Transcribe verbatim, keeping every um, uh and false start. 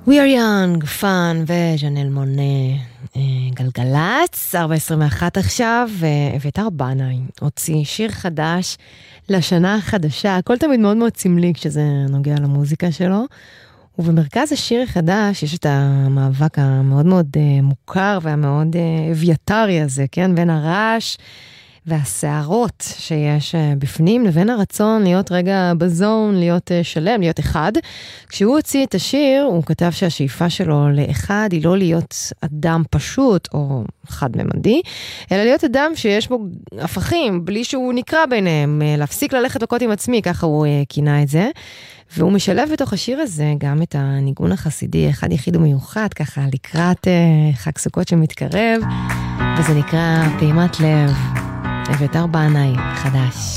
We are young, fun וז'נל מונה. גלגלץ, ארבע עשרים ואחת עכשיו, ואביתר בנאי הוציא שיר חדש לשנה החדשה. הכל תמיד מאוד מאוד סמלי כשזה נוגע למוזיקה שלו. ובמרכז השיר החדש יש את המאבק המאוד מאוד מוכר והמאוד אביתרי הזה, כן? בין הרעש והסערות שיש בפנים לבין הרצון להיות רגע בזון, להיות שלם, להיות אחד. כשהוא הוציא את השיר, הוא כתב שהשאיפה שלו לאחד היא לא להיות אדם פשוט או חד-ממדי, אלא להיות אדם שיש בו הפכים, בלי שהוא נקרא ביניהם, להפסיק ללכת מכות עם עצמי, ככה הוא כינה את זה. והוא משלב בתוך השיר הזה גם את הניגון החסידי, אחד יחיד ומיוחד, ככה לקראת חג סוכות שמתקרב, וזה נקרא פעימת לב. אביתר בנאי חדש.